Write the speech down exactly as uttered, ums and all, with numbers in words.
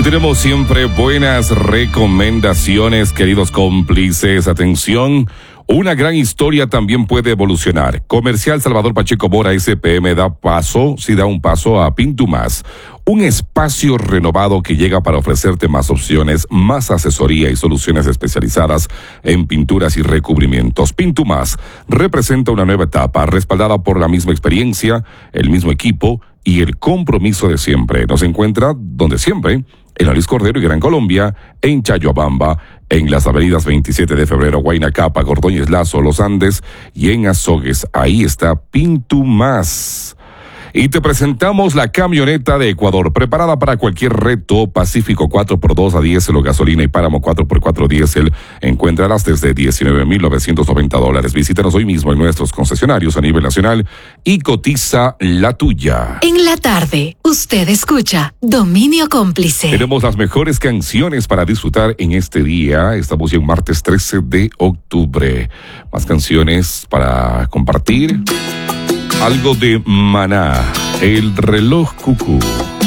tenemos siempre buenas recomendaciones, queridos cómplices. Atención, una gran historia también puede evolucionar. Comercial Salvador Pacheco Mora S P M da paso, si da un paso a Pintumás, un espacio renovado que llega para ofrecerte más opciones, más asesoría y soluciones especializadas en pinturas y recubrimientos. Pintumás representa una nueva etapa respaldada por la misma experiencia, el mismo equipo y el compromiso de siempre. Nos encuentra donde siempre, en Luis Cordero y Gran Colombia, en Chayuabamba, en las avenidas veintisiete de febrero, Huayna-Capa, Ordóñez Lazo, Los Andes y en Azogues. Ahí está Pintumás. Y te presentamos la camioneta de Ecuador, preparada para cualquier reto. Pacífico cuatro por dos a diésel o gasolina y Páramo cuatro por cuatro diésel. Encuéntralas desde diecinueve mil novecientos noventa dólares. Visítanos hoy mismo en nuestros concesionarios a nivel nacional y cotiza la tuya. En la tarde, usted escucha Dominio Cómplice. Tenemos las mejores canciones para disfrutar en este día. Estamos ya en martes trece de octubre. Más canciones para compartir. Algo de Maná, El Reloj Cucú.